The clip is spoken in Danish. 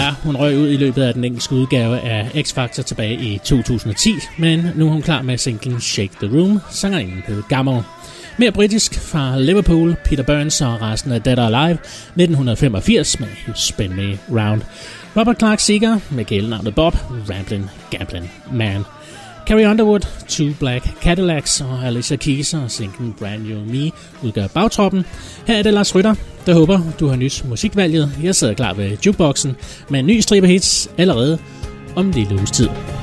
Ja, hun røg ud i løbet af den engelske udgave af X-Factor tilbage i 2010, men nu er hun klar med singlen Shake the Room, sangerinden hed Gamo. Mere britisk fra Liverpool, Peter Burns og resten af Dead or Alive, 1985 med Spin Me Round. Robert Clark Seeger med kælenavnet Bob, Ramblin' Gamblin' Man. Carrie Underwood, Two Black Cadillacs og Alicia Keys og singlen Brand New Me udgør bagtroppen. Her er det Lars Rytter, der håber, du har nyt musikvalget. Jeg sidder klar ved jukeboxen med en ny stribe hits allerede om en lille uges tid.